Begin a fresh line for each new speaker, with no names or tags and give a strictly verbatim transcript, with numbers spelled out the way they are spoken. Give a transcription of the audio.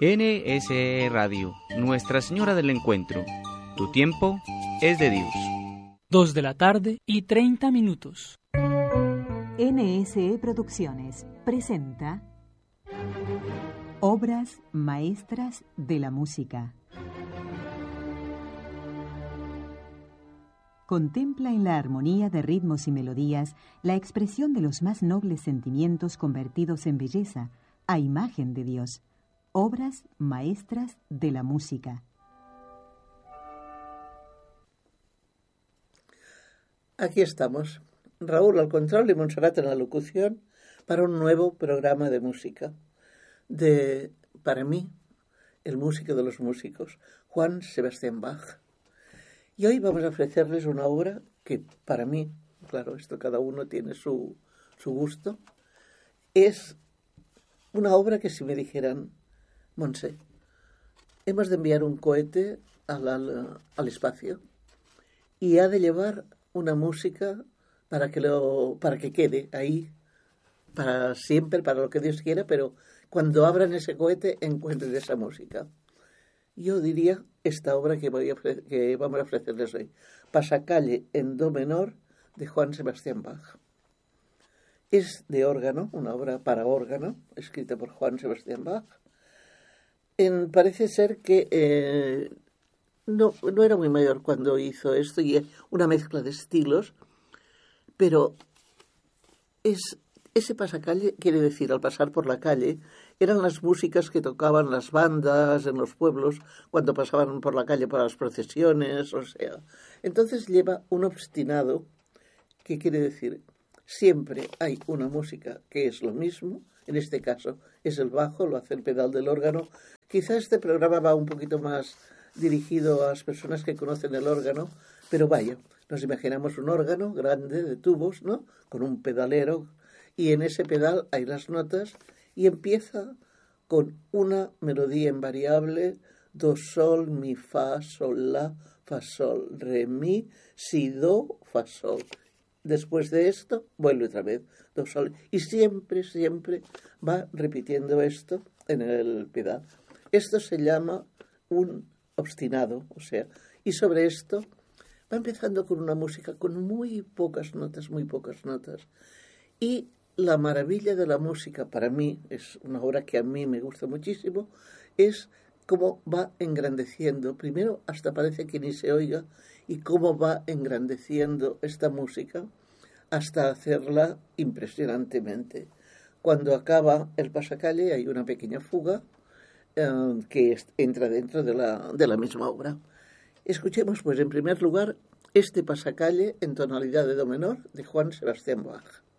N S E Radio, Nuestra Señora del Encuentro. Tu tiempo es de Dios.
Dos de la tarde y treinta minutos.
N S E Producciones presenta Obras Maestras de la Música. Contempla en la armonía de ritmos y melodías la expresión de los más nobles sentimientos convertidos en belleza, a imagen de Dios. Obras Maestras de la Música.
Aquí estamos, Raúl al control y Montserrat en la locución, para un nuevo programa de música. De, para mí, el músico de los músicos, Johann Sebastian Bach. Y hoy vamos a ofrecerles una obra que para mí, claro, esto cada uno tiene su, su gusto, es una obra que si me dijeran, Montse, hemos de enviar un cohete al, al, al espacio y ha de llevar una música para que, lo, para que quede ahí para siempre, para lo que Dios quiera, pero cuando abran ese cohete encuentren esa música. Yo diría esta obra que, voy a ofre- que vamos a ofrecerles hoy, Pasacalle en do menor de Johann Sebastian Bach. Es de órgano, una obra para órgano, escrita por Johann Sebastian Bach. En, parece ser que eh, no, no era muy mayor cuando hizo esto, y es una mezcla de estilos, pero es, ese pasacalle quiere decir, al pasar por la calle, eran las músicas que tocaban las bandas en los pueblos cuando pasaban por la calle para las procesiones, o sea. Entonces lleva un obstinado, que quiere decir, siempre hay una música que es lo mismo, en este caso es el bajo, lo hace el pedal del órgano. Quizá este programa va un poquito más dirigido a las personas que conocen el órgano, pero vaya, nos imaginamos un órgano grande de tubos, ¿no?, con un pedalero, y en ese pedal hay las notas, y empieza con una melodía invariable, do, sol, mi, fa, sol, la, fa, sol, re, mi, si, do, fa, sol. Después de esto, vuelve otra vez, do, sol, y siempre, siempre va repitiendo esto en el pedal. Esto se llama un obstinado, o sea, y sobre esto va empezando con una música con muy pocas notas, muy pocas notas. Y la maravilla de la música, para mí, es una obra que a mí me gusta muchísimo, es cómo va engrandeciendo, primero hasta parece que ni se oiga, y cómo va engrandeciendo esta música hasta hacerla impresionantemente. Cuando acaba el pasacalle hay una pequeña fuga eh, que entra dentro de la, de la misma obra. Escuchemos, pues, en primer lugar, este pasacalle en tonalidad de do menor de Johann Sebastian Bach.